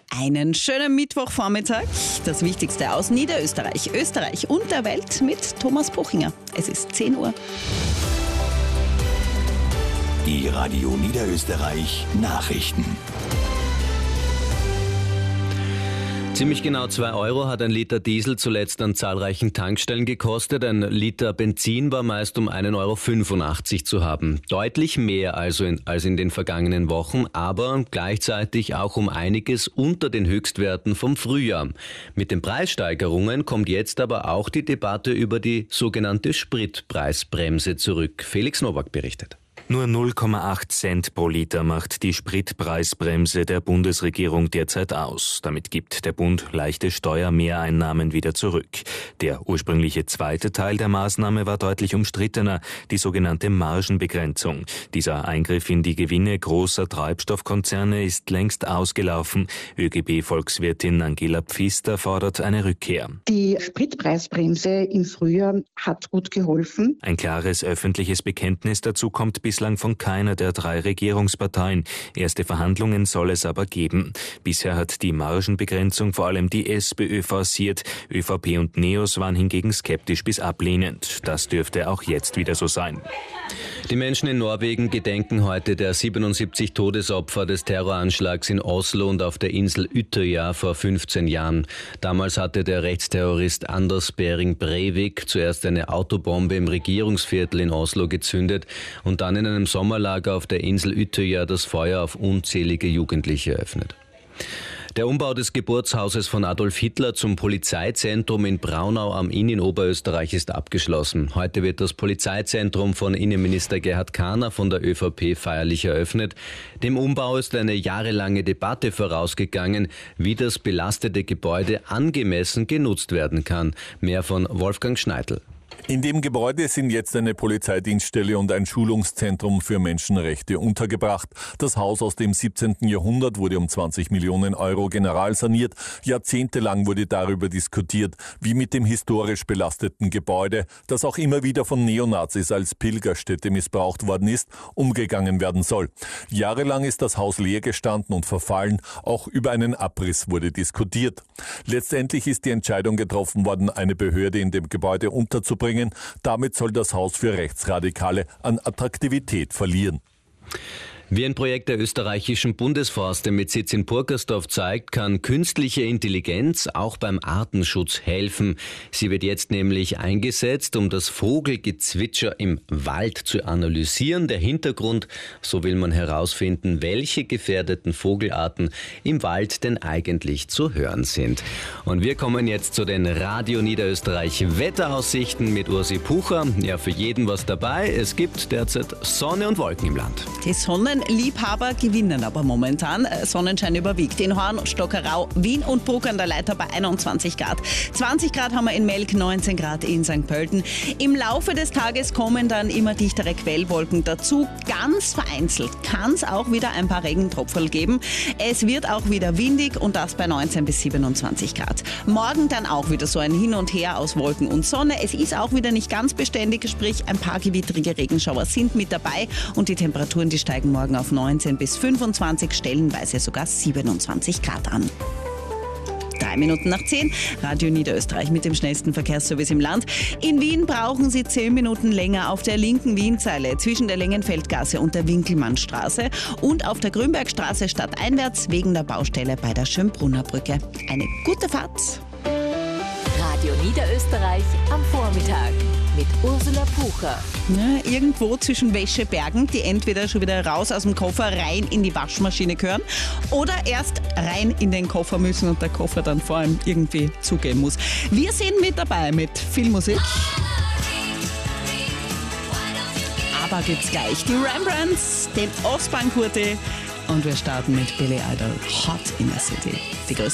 Einen schönen Mittwochvormittag. Das Wichtigste aus Niederösterreich, Österreich und der Welt mit Thomas Puchinger. Es ist 10 Uhr. Die Radio Niederösterreich Nachrichten. Ziemlich genau 2 Euro hat ein Liter Diesel zuletzt an zahlreichen Tankstellen gekostet. Ein Liter Benzin war meist um 1,85 Euro zu haben. Deutlich mehr als in den vergangenen Wochen, aber gleichzeitig auch um einiges unter den Höchstwerten vom Frühjahr. Mit den Preissteigerungen kommt jetzt aber auch die Debatte über die sogenannte Spritpreisbremse zurück. Felix Nowak berichtet. Nur 0,8 Cent pro Liter macht die Spritpreisbremse der Bundesregierung derzeit aus. Damit gibt der Bund leichte Steuermehreinnahmen wieder zurück. Der ursprüngliche zweite Teil der Maßnahme war deutlich umstrittener, die sogenannte Margenbegrenzung. Dieser Eingriff in die Gewinne großer Treibstoffkonzerne ist längst ausgelaufen. ÖGB-Volkswirtin Angela Pfister fordert eine Rückkehr. Die Spritpreisbremse im Frühjahr hat gut geholfen. Ein klares öffentliches Bekenntnis dazu kommt bislang von keiner der 3 Regierungsparteien. Erste Verhandlungen soll es aber geben. Bisher hat die Margenbegrenzung vor allem die SPÖ forciert. ÖVP und NEOS waren hingegen skeptisch bis ablehnend. Das dürfte auch jetzt wieder so sein. Die Menschen in Norwegen gedenken heute der 77 Todesopfer des Terroranschlags in Oslo und auf der Insel Utøya vor 15 Jahren. Damals hatte der Rechtsterrorist Anders Behring Breivik zuerst eine Autobombe im Regierungsviertel in Oslo gezündet und dann in einem Sommerlager auf der Insel Utøya das Feuer auf unzählige Jugendliche eröffnet. Der Umbau des Geburtshauses von Adolf Hitler zum Polizeizentrum in Braunau am Inn in Oberösterreich ist abgeschlossen. Heute wird das Polizeizentrum von Innenminister Gerhard Kahner von der ÖVP feierlich eröffnet. Dem Umbau ist eine jahrelange Debatte vorausgegangen, wie das belastete Gebäude angemessen genutzt werden kann. Mehr von Wolfgang Schneidl. In dem Gebäude sind jetzt eine Polizeidienststelle und ein Schulungszentrum für Menschenrechte untergebracht. Das Haus aus dem 17. Jahrhundert wurde um 20 Millionen Euro generalsaniert. Jahrzehntelang wurde darüber diskutiert, wie mit dem historisch belasteten Gebäude, das auch immer wieder von Neonazis als Pilgerstätte missbraucht worden ist, umgegangen werden soll. Jahrelang ist das Haus leer gestanden und verfallen. Auch über einen Abriss wurde diskutiert. Letztendlich ist die Entscheidung getroffen worden, eine Behörde in dem Gebäude unterzubringen. Damit soll das Haus für Rechtsradikale an Attraktivität verlieren. Wie ein Projekt der österreichischen Bundesforste mit Sitz in Purkersdorf zeigt, kann künstliche Intelligenz auch beim Artenschutz helfen. Sie wird jetzt nämlich eingesetzt, um das Vogelgezwitscher im Wald zu analysieren. Der Hintergrund, so will man herausfinden, welche gefährdeten Vogelarten im Wald denn eigentlich zu hören sind. Und wir kommen jetzt zu den Radio Niederösterreich Wetteraussichten mit Ursi Pucher. Ja, für jeden was dabei. Es gibt derzeit Sonne und Wolken im Land. Die Sonnenliebhaber gewinnen aber momentan. Sonnenschein überwiegt. In Horn, Stockerau, Wien und Bruck an der Leiter bei 21 Grad. 20 Grad haben wir in Melk, 19 Grad in St. Pölten. Im Laufe des Tages kommen dann immer dichtere Quellwolken dazu. Ganz vereinzelt kann es auch wieder ein paar Regentropferl geben. Es wird auch wieder windig und das bei 19 bis 27 Grad. Morgen dann auch wieder so ein Hin und Her aus Wolken und Sonne. Es ist auch wieder nicht ganz beständig, sprich ein paar gewittrige Regenschauer sind mit dabei und die Temperaturen, die steigen morgen auf 19 bis 25, stellenweise sogar 27 Grad an. 3 Minuten nach 10, Radio Niederösterreich mit dem schnellsten Verkehrsservice im Land. In Wien brauchen Sie 10 Minuten länger auf der linken Wienzeile zwischen der Längenfeldgasse und der Winkelmannstraße und auf der Grünbergstraße stadteinwärts wegen der Baustelle bei der Schönbrunner Brücke. Eine gute Fahrt! Radio Niederösterreich am Vormittag mit Ursula Pucher. Ja, irgendwo zwischen Wäschebergen, die entweder schon wieder raus aus dem Koffer rein in die Waschmaschine gehören oder erst rein in den Koffer müssen und der Koffer dann vor allem irgendwie zugehen muss. Wir sind mit dabei mit viel Musik. Aber gibt's gleich die Rembrandts, den Ostbank-Hurti und wir starten mit Billy Idol, Hot in the City. Die